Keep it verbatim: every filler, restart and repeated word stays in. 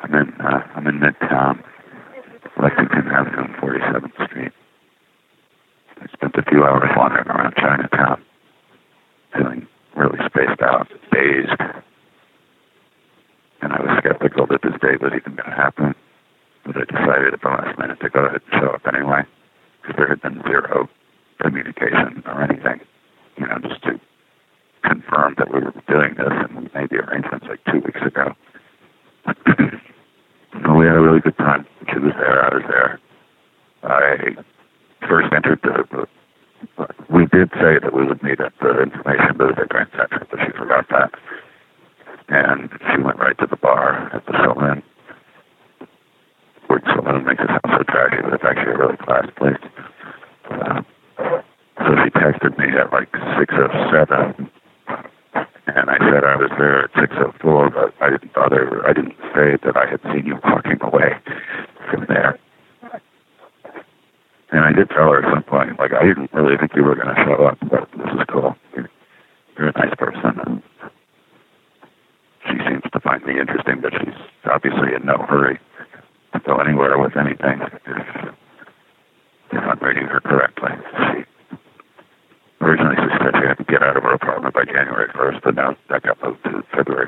I'm in, uh, I'm in Midtown, Lexington Avenue and forty-seventh Street. I spent a few hours wandering around Chinatown, feeling really spaced out, dazed. And I was skeptical that this date was even going to happen, but I decided at the last minute to go ahead and show up anyway, because there had been zero communication or anything, you know, just to confirm that we were doing this, and we made the arrangements like two weeks ago. And we had a really good time. She was there, I was there. I first entered the, the we did say that we would meet at the information booth at Grand Central, but she forgot that. And she went right to the bar at the Saloon. Word Saloon makes it sound so trashy, but it's actually a really class place. Uh, so she texted me at like six oh seven, and I said I was there at six oh four, but I didn't bother, I didn't say that I had seen you walking away from there. And I did tell her at some point, like, I didn't really think you were going to show up, but this is cool. You're, you're a nice person, and she seems to find me interesting, but she's obviously in no hurry to go anywhere with anything if, if I'm reading her correctly. She originally she said she had to get out of her apartment by January first, but now that got moved to February